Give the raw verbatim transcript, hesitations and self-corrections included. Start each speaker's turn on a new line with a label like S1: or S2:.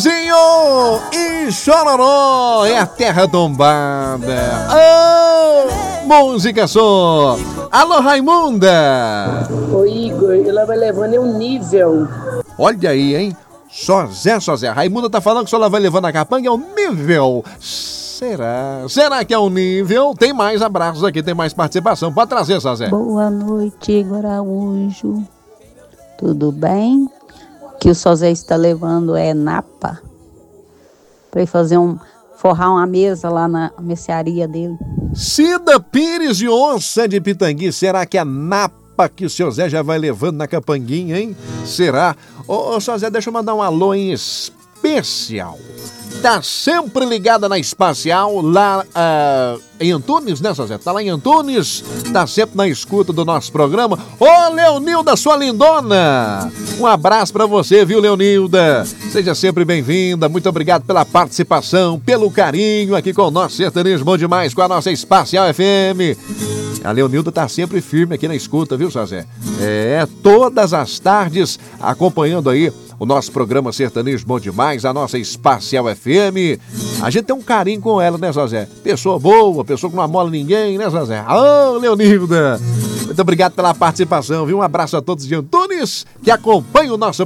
S1: Zinho e Chororó é a terra tombada. Oh, música só. Alô, Raimunda.
S2: Ô Igor, ela vai levando é um nível.
S1: Olha aí, hein? Só Zé, só Zé. Raimunda tá falando que só ela vai levando a capanga é um nível. Será? Será que é um nível? Tem mais abraços aqui, tem mais participação. Pode trazer, só Zé.
S3: Boa noite, Igor Araújo. Tudo bem? Que o Sozé está levando é napa para ir fazer um forrar uma mesa lá na mercearia dele.
S1: Cida Pires de Onça de Pitangui, será que é napa que o seu Zé já vai levando na capanguinha, hein? Será? Ô, ô seu Zé, deixa eu mandar um alô em especial. Tá sempre ligada na Espacial, lá uh, em Antunes, né, Zé? Tá lá em Antunes, tá sempre na escuta do nosso programa. Ô, Leonilda, sua lindona! Um abraço pra você, viu, Leonilda? Seja sempre bem-vinda, muito obrigado pela participação, pelo carinho aqui com o nosso Sertanejo Bom Demais, com a nossa Espacial F M. A Leonilda tá sempre firme aqui na escuta, viu, Zé? É, todas as tardes, acompanhando aí o nosso programa Sertanejo Bom Demais, a nossa Espacial F M. A gente tem um carinho com ela, né, Zé? Pessoa boa, pessoa que não amola ninguém, né, Zé? Ô, Leonilda! Muito obrigado pela participação, viu? Um abraço a todos de Antunes que acompanham o nosso